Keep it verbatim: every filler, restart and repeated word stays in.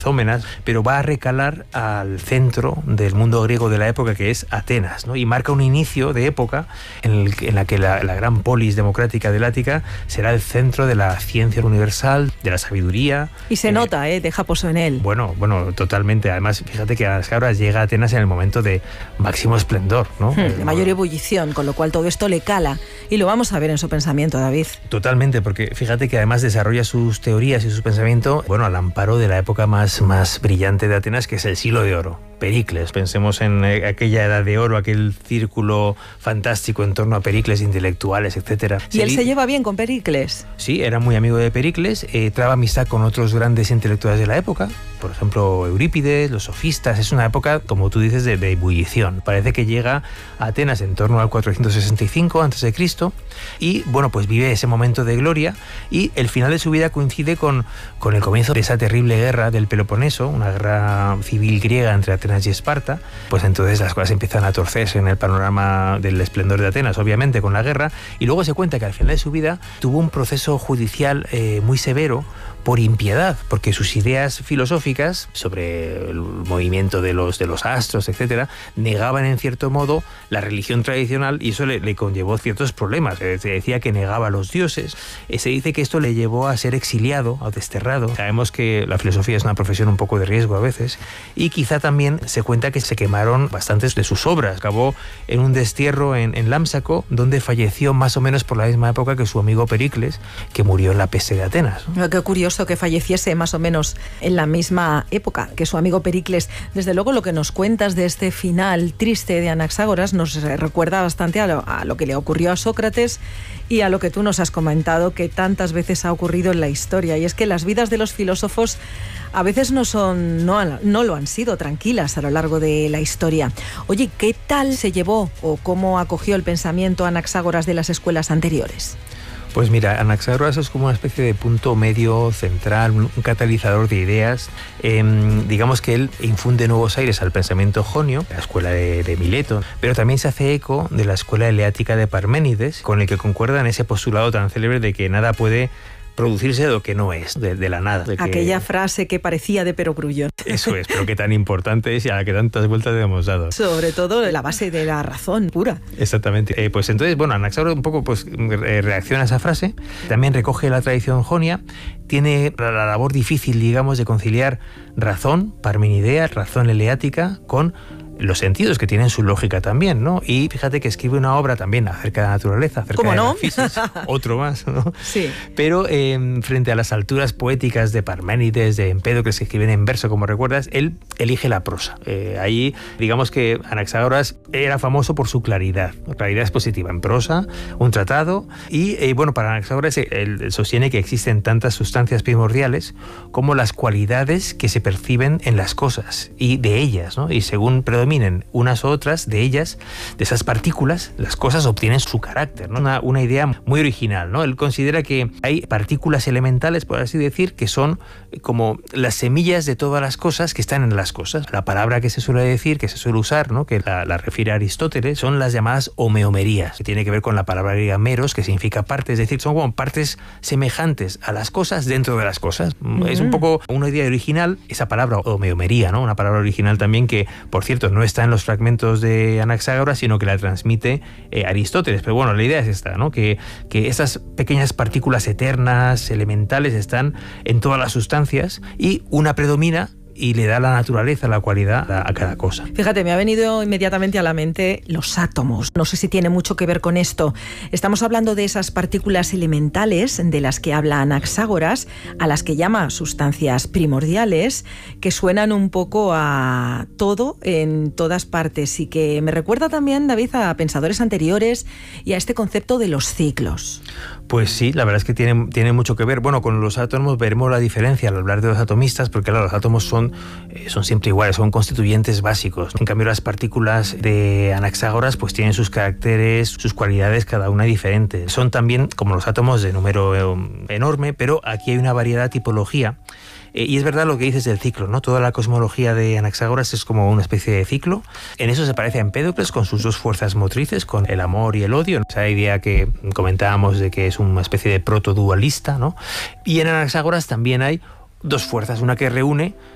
Zómenas, pero va a recalar al centro del mundo griego de la época, que es Atenas, ¿no? Y marca un inicio de época en, el, en la que la, la gran polis democrática del Ática será el centro de la ciencia universal, de la sabiduría. Y se eh, nota, ¿eh? Deja pozo en él. Bueno, bueno, totalmente. Además, fíjate que Anaxágoras llega a Atenas en el momento de máximo esplendor, ¿no? Hmm, de mayor ebullición, con lo cual todo esto le cala. Y lo vamos a ver en su pensamiento, David. Totalmente, porque fíjate que además desarrolla sus teorías y su pensamiento, bueno, al amparo de la época más más brillante de Atenas, que es el siglo de oro. Pericles, pensemos en aquella edad de oro, aquel círculo fantástico en torno a Pericles, intelectuales, etcétera. ¿Y él se lleva bien con Pericles? Sí, era muy amigo de Pericles, eh, traba amistad con otros grandes intelectuales de la época, por ejemplo Eurípides, los sofistas. Es una época, como tú dices, de, de ebullición. Parece que llega a Atenas en torno al cuatrocientos sesenta y cinco antes de Cristo y, bueno, pues vive ese momento de gloria, y el final de su vida coincide con, con el comienzo de esa terrible guerra del Peloponeso, una guerra civil griega entre Atenas y Esparta. Pues entonces las cosas empiezan a torcerse en el panorama del esplendor de Atenas, obviamente con la guerra, y luego se cuenta que al final de su vida tuvo un proceso judicial eh, muy severo por impiedad, porque sus ideas filosóficas sobre el movimiento de los, de los astros, etcétera, negaban en cierto modo la religión tradicional, y eso le, le conllevó ciertos problemas. Se decía que negaba a los dioses. Se dice que esto le llevó a ser exiliado o desterrado. Sabemos que la filosofía es una profesión un poco de riesgo a veces, y quizá también se cuenta que se quemaron bastantes de sus obras. Acabó en un destierro en, en Lámsaco, donde falleció más o menos por la misma época que su amigo Pericles, que murió en la peste de Atenas, ¿no? Qué curioso que falleciese más o menos en la misma época que su amigo Pericles. Desde luego, lo que nos cuentas de este final triste de Anaxágoras nos recuerda bastante a lo, a lo que le ocurrió a Sócrates y a lo que tú nos has comentado que tantas veces ha ocurrido en la historia, y es que las vidas de los filósofos a veces no son, no, no lo han sido tranquilas a lo largo de la historia. Oye, ¿qué tal se llevó o cómo acogió el pensamiento Anaxágoras de las escuelas anteriores? Pues mira, Anaxágoras es como una especie de punto medio central, un catalizador de ideas. Eh, digamos que él infunde nuevos aires al pensamiento jonio, la escuela de, de Mileto, pero también se hace eco de la escuela eleática de Parménides, con el que concuerda en ese postulado tan célebre de que nada puede producirse de lo que no es, de, de la nada. De Aquella que... frase que parecía de perogrullo. Eso es, pero que tan importante es y a la que tantas vueltas le hemos dado. Sobre todo la base de la razón pura. Exactamente. Eh, pues entonces, bueno, Anaxágoras un poco pues, reacciona a esa frase, también recoge la tradición jonia, tiene la labor difícil, digamos, de conciliar razón parmenidea, razón eleática, con los sentidos que tienen su lógica también, ¿no? Y fíjate que escribe una obra también acerca de la naturaleza, acerca ¿Cómo de no? la física, otro más, ¿no? Sí. Pero eh, frente a las alturas poéticas de Parménides, de Empédocles, que escriben en verso, como recuerdas, él elige la prosa. Eh, ahí, digamos que Anaxágoras era famoso por su claridad, claridad expositiva en prosa, un tratado, y eh, bueno, para Anaxágoras él sostiene que existen tantas sustancias primordiales como las cualidades que se perciben en las cosas y de ellas, ¿no? Y según predominen unas u otras de ellas, de esas partículas, las cosas obtienen su carácter, ¿no? Una, una idea muy original, ¿no? Él considera que hay partículas elementales, por así decir, que son como las semillas de todas las cosas que están en las cosas. La palabra que se suele decir, que se suele usar, ¿no? Que la, la refiere a Aristóteles, son las llamadas homeomerías, que tiene que ver con la palabra griega meros, que significa parte, es decir, son como partes semejantes a las cosas dentro de las cosas. Mm. Es un poco una idea original, esa palabra homeomería, ¿no? Una palabra original también que, por cierto, no está en los fragmentos de Anaxágoras, sino que la transmite eh, Aristóteles. Pero bueno, la idea es esta, ¿no? Que, que esas pequeñas partículas eternas, elementales, están en todas las sustancias y una predomina y le da la naturaleza, la cualidad a, a cada cosa. Fíjate, me ha venido inmediatamente a la mente los átomos. No sé si tiene mucho que ver con esto. Estamos hablando de esas partículas elementales de las que habla Anaxágoras, a las que llama sustancias primordiales, que suenan un poco a todo en todas partes, y que me recuerda también, David, a pensadores anteriores y a este concepto de los ciclos. Pues sí, la verdad es que tiene, tiene mucho que ver. Bueno, con los átomos veremos la diferencia al hablar de los atomistas, porque claro, los átomos son, eh, son siempre iguales, son constituyentes básicos. En cambio, las partículas de Anaxágoras pues tienen sus caracteres, sus cualidades, cada una diferente. Son también, como los átomos, de número eh, enorme, pero aquí hay una variedad de tipología. Eh, y es verdad lo que dices del ciclo, ¿no? Toda la cosmología de Anaxágoras es como una especie de ciclo. En eso se parece a Empédocles con sus dos fuerzas motrices, con el amor y el odio. Esa idea que comentábamos de que es una especie de protodualista, ¿no? Y en Anaxágoras también hay dos fuerzas, una que reúne